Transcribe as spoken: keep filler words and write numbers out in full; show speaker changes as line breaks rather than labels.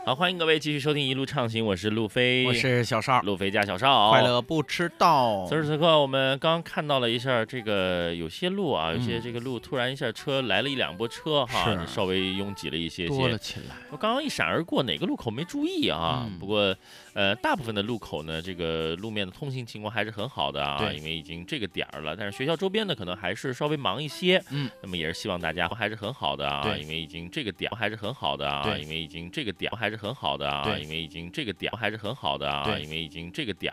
好，欢迎各位继续收听一路畅行，我是路飞，
我是小邵，
路飞加小邵，
快乐不迟到。
此时此刻，我们刚看到了一下这个有些路啊，有些这个路突然一下车来了一两波车哈，稍微拥挤了一些些，
多了起来。
我刚刚一闪而过，哪个路口没注意啊？嗯、不过呃，大部分的路口呢，这个路面的通行情况还是很好的啊，因为已经这个点儿了。但是学校周边呢，可能还是稍微忙一些。嗯，那么也是希望大家还是很好的啊，因为已经这个点还是很好的啊，因为已经这个点还是很好的啊，因为已经这个点还是很好的啊，因为已经这个点。